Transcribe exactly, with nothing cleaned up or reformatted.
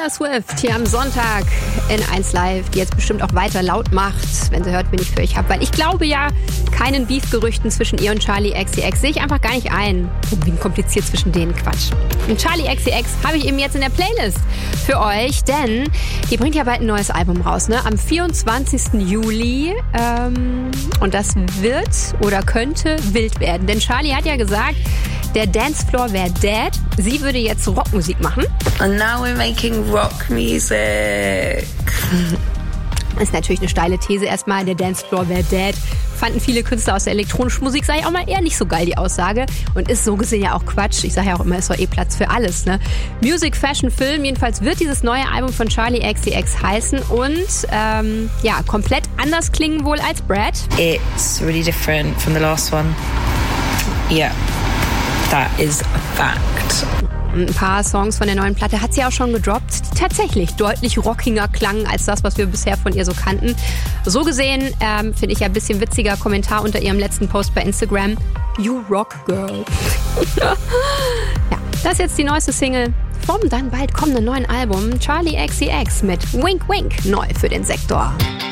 Taylor Swift hier am Sonntag in eins Live, die jetzt bestimmt auch weiter laut macht, wenn sie hört, wen ich für euch habe. Weil ich glaube ja, keinen Beef-Gerüchten zwischen ihr und Charli X C X sehe ich einfach gar nicht ein. Irgendwie kompliziert zwischen denen, Quatsch. Und Charli X C X habe ich eben jetzt in der Playlist für euch, denn die bringt ja bald ein neues Album raus, ne? Am vierundzwanzigsten Juli. Ähm, und das wird oder könnte wild werden. Denn Charli hat ja gesagt, der Dancefloor wäre dead. Sie würde jetzt Rockmusik machen. And now we're making rock music. Das ist natürlich eine steile These erstmal. Der Dancefloor wäre dead. Fanden viele Künstler aus der elektronischen Musik, sei auch mal eher nicht so geil, die Aussage. Und ist so gesehen ja auch Quatsch. Ich sage ja auch immer, es ist doch eh Platz für alles, ne? Music, Fashion, Film. Jedenfalls wird dieses neue Album von Charli X C X heißen und ähm, ja, komplett anders klingen wohl als Brad. It's really different from the last one. Yeah. That is a fact. Ein paar Songs von der neuen Platte hat sie auch schon gedroppt, die tatsächlich deutlich rockiger klangen als das, was wir bisher von ihr so kannten. So gesehen ähm, finde ich ja ein bisschen witziger Kommentar unter ihrem letzten Post bei Instagram. You rock, girl. Ja, das ist jetzt die neueste Single vom dann bald kommenden neuen Album Charli X C X mit Wink Wink neu für den Sektor.